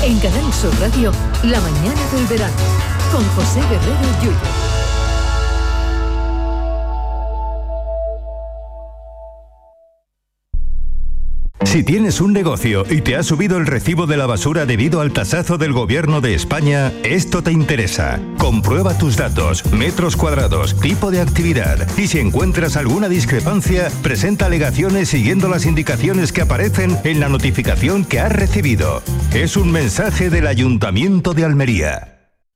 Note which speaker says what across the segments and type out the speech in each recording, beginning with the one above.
Speaker 1: En Canal Sur Radio, La mañana del verano, con José Guerrero Yuyo.
Speaker 2: Si tienes un negocio y te ha subido el recibo de la basura debido al tasazo del Gobierno de España, esto te interesa. Comprueba tus datos, metros cuadrados, tipo de actividad y si encuentras alguna discrepancia, presenta alegaciones siguiendo las indicaciones que aparecen en la notificación que has recibido. Es un mensaje del Ayuntamiento de Almería.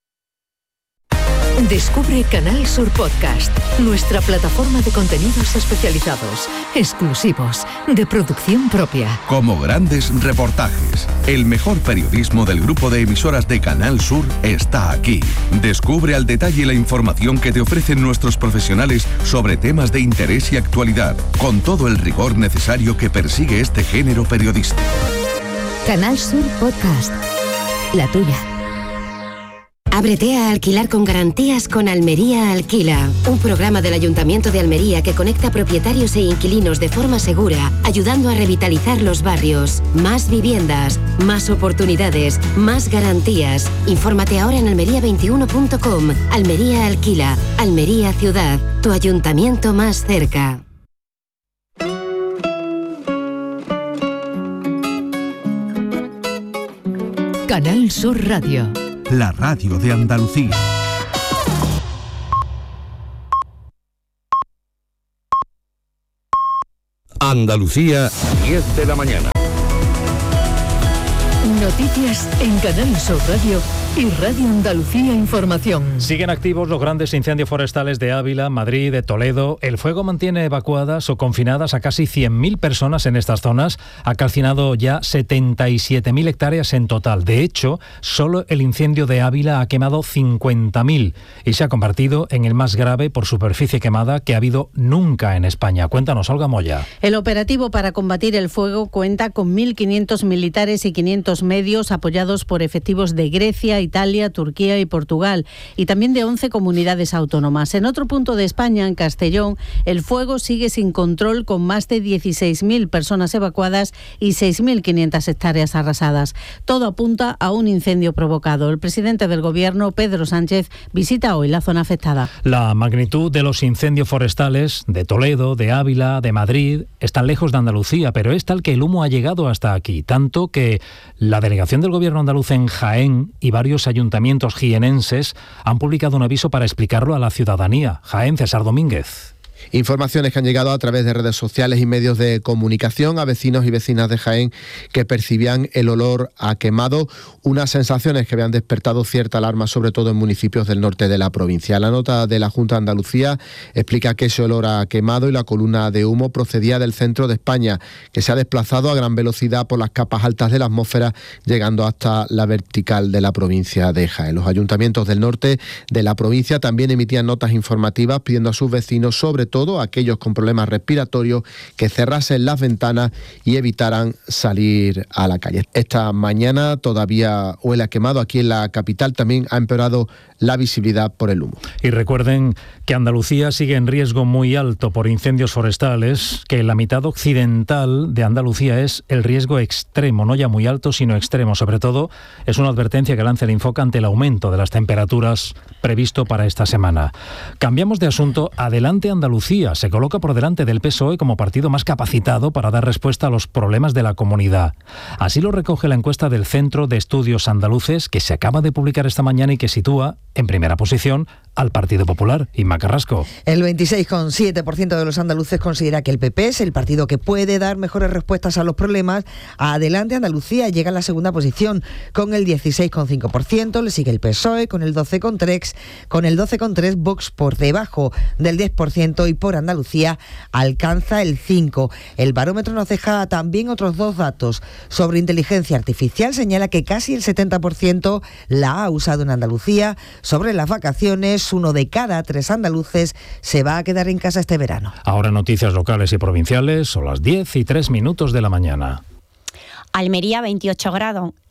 Speaker 1: Descubre Canal Sur Podcast, nuestra plataforma de contenidos especializados, exclusivos, de producción propia.
Speaker 3: Como grandes reportajes, el mejor periodismo del grupo de emisoras de Canal Sur está aquí. Descubre al detalle la información que te ofrecen nuestros profesionales sobre temas de interés y actualidad, con todo el rigor necesario que persigue este género periodístico.
Speaker 4: Canal Sur Podcast, la tuya. Ábrete a alquilar con garantías con Almería Alquila, un programa del Ayuntamiento de Almería que conecta propietarios e inquilinos de forma segura, ayudando a revitalizar los barrios. Más viviendas, más oportunidades, más garantías. Infórmate ahora en almería21.com. Almería Alquila, Almería Ciudad, tu ayuntamiento más cerca.
Speaker 1: Canal Sur Radio.
Speaker 3: La radio de Andalucía.
Speaker 5: Andalucía, 10 de la mañana.
Speaker 1: Noticias en Canal Sur Radio y Radio Andalucía Información.
Speaker 6: Siguen activos los grandes incendios forestales de Ávila, Madrid, de Toledo. El fuego mantiene evacuadas o confinadas a casi 100.000 personas en estas zonas. Ha calcinado ya 77.000 hectáreas en total. De hecho, solo el incendio de Ávila ha quemado 50.000 y se ha convertido en el más grave por superficie quemada que ha habido nunca en España. Cuéntanos, Olga Moya.
Speaker 7: El operativo para combatir el fuego cuenta con 1.500 militares y 500 medios apoyados por efectivos de Grecia, Italia, Turquía y Portugal, y también de 11 comunidades autónomas. En otro punto de España, en Castellón, el fuego sigue sin control con más de 16.000 personas evacuadas y 6.500 hectáreas arrasadas. Todo apunta a un incendio provocado. El presidente del Gobierno, Pedro Sánchez, visita hoy la zona afectada.
Speaker 6: La magnitud de los incendios forestales de Toledo, de Ávila, de Madrid, están lejos de Andalucía, pero es tal que el humo ha llegado hasta aquí, tanto que la delegación del Gobierno andaluz en Jaén y varios ayuntamientos jienenses han publicado un aviso para explicarlo a la ciudadanía. Jaén, César Domínguez.
Speaker 8: Informaciones que han llegado a través de redes sociales y medios de comunicación a vecinos y vecinas de Jaén que percibían el olor a quemado, unas sensaciones que habían despertado cierta alarma, sobre todo en municipios del norte de la provincia. La nota de la Junta de Andalucía explica que ese olor a quemado y la columna de humo procedía del centro de España, que se ha desplazado a gran velocidad por las capas altas de la atmósfera, llegando hasta la vertical de la provincia de Jaén. Los ayuntamientos del norte de la provincia también emitían notas informativas pidiendo a sus vecinos, sobre todo aquellos con problemas respiratorios, que cerrasen las ventanas y evitaran salir a la calle. Esta mañana todavía huele a quemado. Aquí en la capital también ha empeorado la visibilidad por el humo.
Speaker 6: Y recuerden que Andalucía sigue en riesgo muy alto por incendios forestales, que en la mitad occidental de Andalucía es el riesgo extremo, no ya muy alto, sino extremo. Sobre todo, es una advertencia que lanza el Infoca ante el aumento de las temperaturas previsto para esta semana. Cambiamos de asunto. Adelante Andalucía se coloca por delante del PSOE como partido más capacitado para dar respuesta a los problemas de la comunidad. Así lo recoge la encuesta del Centro de Estudios Andaluces, que se acaba de publicar esta mañana y que sitúa en primera posición al Partido Popular. Inma Carrasco.
Speaker 9: El 26,7% de los andaluces considera que el PP es el partido que puede dar mejores respuestas a los problemas. Adelante Andalucía llega a la segunda posición con el 16,5%, le sigue el PSOE con el 12,3%, Vox por debajo del 10% y por Andalucía alcanza el 5%. El barómetro nos deja también otros dos datos. Sobre inteligencia artificial señala que casi el 70% la ha usado en Andalucía. Sobre las vacaciones, 1 de cada 3 andaluces se va a quedar en casa este verano.
Speaker 6: Ahora noticias locales y provinciales, son las 10:03 de la mañana.
Speaker 10: Almería 28 grados,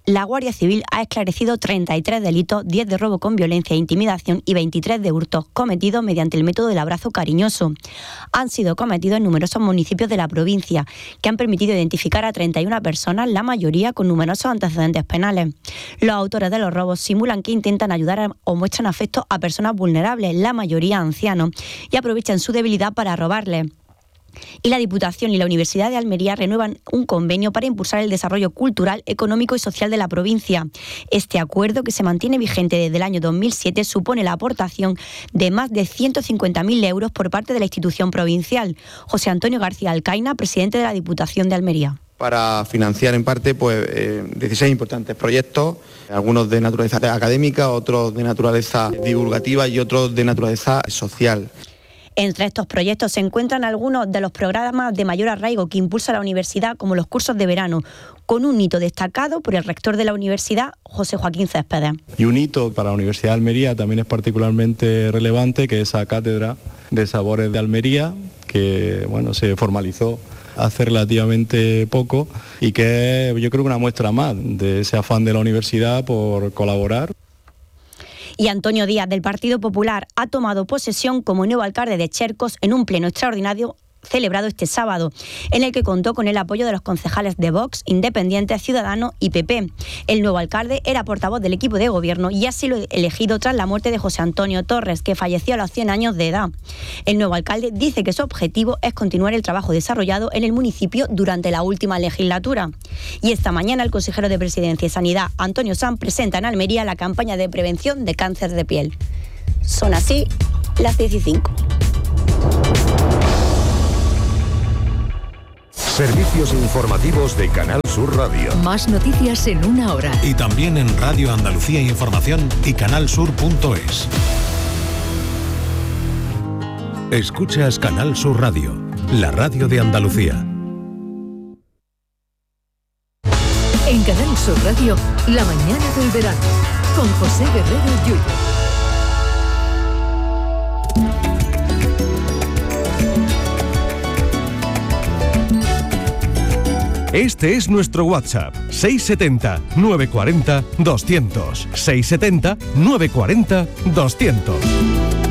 Speaker 10: la Guardia Civil ha esclarecido 33 delitos, 10 de robo con violencia e intimidación y 23 de hurtos cometidos mediante el método del abrazo cariñoso. Han sido cometidos en numerosos municipios de la provincia, que han permitido identificar a 31 personas, la mayoría con numerosos antecedentes penales. Los autores de los robos simulan que intentan ayudar o muestran afecto a personas vulnerables, la mayoría ancianos, y aprovechan su debilidad para robarles. Y la Diputación y la Universidad de Almería renuevan un convenio para impulsar el desarrollo cultural, económico y social de la provincia. Este acuerdo, que se mantiene vigente desde el año 2007, supone la aportación de más de 150.000 euros por parte de la institución provincial. José Antonio García Alcaina, presidente de la Diputación de Almería.
Speaker 11: Para financiar en parte 16 importantes proyectos, algunos de naturaleza académica, otros de naturaleza divulgativa y otros de naturaleza social.
Speaker 10: Entre estos proyectos se encuentran algunos de los programas de mayor arraigo que impulsa la universidad, como los cursos de verano, con un hito destacado por el rector de la universidad, José Joaquín Céspedes.
Speaker 12: Y un hito para la Universidad de Almería también es particularmente relevante, que es esa cátedra de sabores de Almería, que se formalizó hace relativamente poco y que es, yo creo, una muestra más de ese afán de la universidad por colaborar.
Speaker 10: Y Antonio Díaz, del Partido Popular, ha tomado posesión como nuevo alcalde de Chercos en un pleno extraordinario celebrado este sábado, en el que contó con el apoyo de los concejales de Vox, Independientes, Ciudadanos y PP. El nuevo alcalde era portavoz del equipo de gobierno y ha sido elegido tras la muerte de José Antonio Torres, que falleció a los 100 años de edad. El nuevo alcalde dice que su objetivo es continuar el trabajo desarrollado en el municipio durante la última legislatura. Y esta mañana el consejero de Presidencia y Sanidad, Antonio Sanz, presenta en Almería la campaña de prevención de cáncer de piel. Son así las 15.
Speaker 5: Servicios informativos de Canal Sur Radio.
Speaker 1: Más noticias en una hora.
Speaker 13: Y también en Radio Andalucía Información y canalsur.es. Escuchas Canal Sur Radio, la radio de Andalucía.
Speaker 1: En Canal Sur Radio, la mañana del verano, con José Guerrero Yuyo.
Speaker 14: Este es nuestro WhatsApp, 670-940-200. 670-940-200.